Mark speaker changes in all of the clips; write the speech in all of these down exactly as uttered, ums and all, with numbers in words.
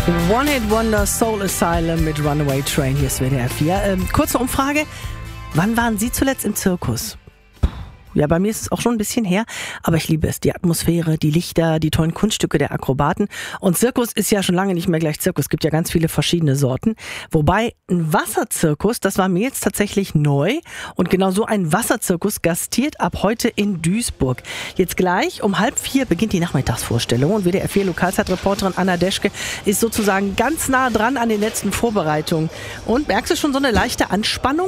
Speaker 1: One-Hit-Wonder Soul Asylum mit Runaway Train. Hier ist W D R vier. Ähm, kurze Umfrage. Wann waren Sie zuletzt im Zirkus? Ja, bei mir ist es auch schon ein bisschen her, aber ich liebe es. Die Atmosphäre, die Lichter, die tollen Kunststücke der Akrobaten. Und Zirkus ist ja schon lange nicht mehr gleich Zirkus. Es gibt ja ganz viele verschiedene Sorten. Wobei ein Wasserzirkus, das war mir jetzt tatsächlich neu. Und genau so ein Wasserzirkus gastiert ab heute in Duisburg. Jetzt gleich um halb vier beginnt die Nachmittagsvorstellung. Und W D R vier Lokalzeitreporterin Anna Deschke ist sozusagen ganz nah dran an den letzten Vorbereitungen. Und merkst du schon so eine leichte Anspannung?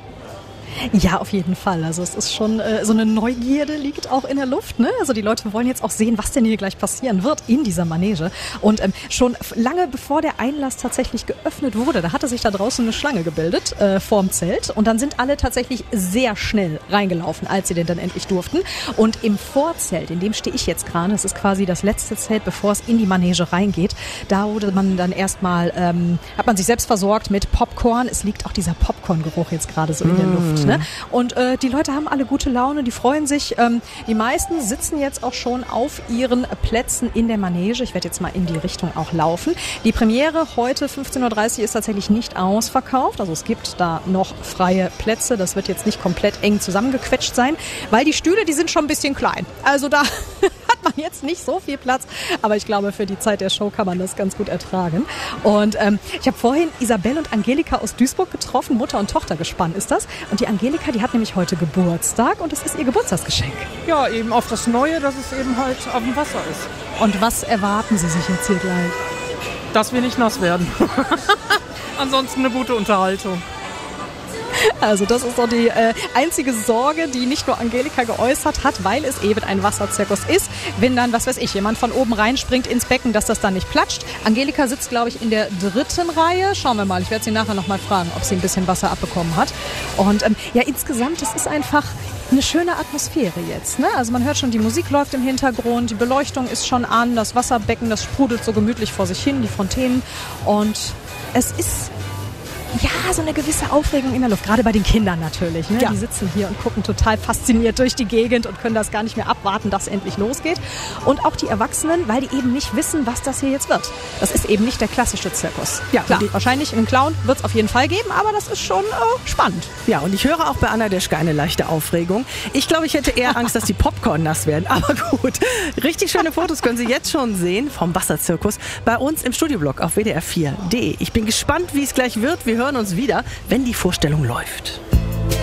Speaker 2: Ja, auf jeden Fall. Also es ist schon äh, so eine Neugierde liegt auch in der Luft. Ne? Also die Leute wollen jetzt auch sehen, was denn hier gleich passieren wird in dieser Manege. Und ähm, schon lange bevor der Einlass tatsächlich geöffnet wurde, da hatte sich da draußen eine Schlange gebildet äh, vorm Zelt. Und dann sind alle tatsächlich sehr schnell reingelaufen, als sie denn dann endlich durften. Und im Vorzelt, in dem stehe ich jetzt gerade, das ist quasi das letzte Zelt, bevor es in die Manege reingeht, da wurde man dann erstmal, ähm, hat man sich selbst versorgt mit Popcorn. Es liegt auch dieser Popcorn-Geruch jetzt gerade so in der Luft. Ne? Und äh, die Leute haben alle gute Laune, die freuen sich. Ähm, die meisten sitzen jetzt auch schon auf ihren Plätzen in der Manege. Ich werde jetzt mal in die Richtung auch laufen. Die Premiere heute fünfzehn Uhr dreißig ist tatsächlich nicht ausverkauft. Also es gibt da noch freie Plätze. Das wird jetzt nicht komplett eng zusammengequetscht sein, weil die Stühle, die sind schon ein bisschen klein. Also da hat man jetzt nicht so viel Platz. Aber ich glaube, für die Zeit der Show kann man das ganz gut ertragen. Und ähm, ich habe vorhin Isabel und Angelika aus Duisburg getroffen. Mutter und Tochter gespannt ist das. Und die Angelika, die hat nämlich heute Geburtstag und es ist ihr Geburtstagsgeschenk.
Speaker 3: Ja, eben auf das Neue, dass es eben halt auf dem Wasser ist.
Speaker 2: Und was erwarten Sie sich jetzt hier gleich?
Speaker 3: Dass wir nicht nass werden. Ansonsten eine gute Unterhaltung.
Speaker 2: Also das ist so die äh, einzige Sorge, die nicht nur Angelika geäußert hat, weil es eben ein Wasserzirkus ist. Wenn dann, was weiß ich, jemand von oben reinspringt ins Becken, dass das dann nicht platscht. Angelika sitzt, glaube ich, in der dritten Reihe. Schauen wir mal, ich werde sie nachher noch mal fragen, ob sie ein bisschen Wasser abbekommen hat. Und ähm, ja, insgesamt, das ist einfach eine schöne Atmosphäre jetzt. Ne? Also man hört schon, die Musik läuft im Hintergrund, die Beleuchtung ist schon an, das Wasserbecken, das sprudelt so gemütlich vor sich hin, die Fontänen. Und es ist ja, so eine gewisse Aufregung in der Luft, gerade bei den Kindern natürlich. Ne? Ja. Die sitzen hier und gucken total fasziniert durch die Gegend und können das gar nicht mehr abwarten, dass es endlich losgeht. Und auch die Erwachsenen, weil die eben nicht wissen, was das hier jetzt wird. Das ist eben nicht der klassische Zirkus. Ja, klar, die, wahrscheinlich einen Clown wird es auf jeden Fall geben, aber das ist schon äh, spannend.
Speaker 1: Ja, und ich höre auch bei Anna Deschke eine leichte Aufregung. Ich glaube, ich hätte eher Angst, dass die Popcorn nass werden. Aber gut, richtig schöne Fotos können Sie jetzt schon sehen vom Wasserzirkus bei uns im Studioblog auf W D R vier punkt de. Ich bin gespannt, wie es gleich wird. Wir hören uns wieder, wenn die Vorstellung läuft.